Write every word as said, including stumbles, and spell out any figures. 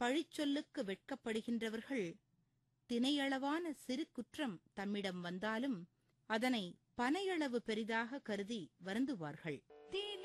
பழிச்சொல்லுக்கு வெட்கப்படுகின்றவர்கள் தினையளவான சிறு குற்றம் தம்மிடம் வந்தாலும் அதனை பனையளவு பெரிதாக கருதி வருந்துவார்கள்.